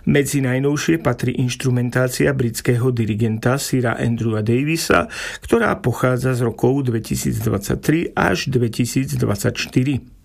Medzi najnovšie patrí inštrumentácia britského dirigenta Sira Andrewa Davisa, ktorá pochádza z rokov 2023 až 2024.